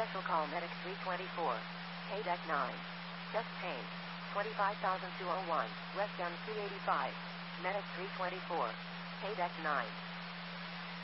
Special call Medic 324. K-Deck 9. Chest pain. 25,201. West M 385. Medic 324. K-Deck 9.